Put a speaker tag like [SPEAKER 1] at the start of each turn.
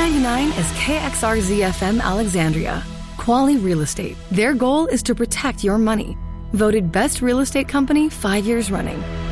[SPEAKER 1] 1099 is KXRZ-FM Alexandria. Quality Real Estate. Their goal is to protect your money. Voted Best Real Estate Company 5 years running.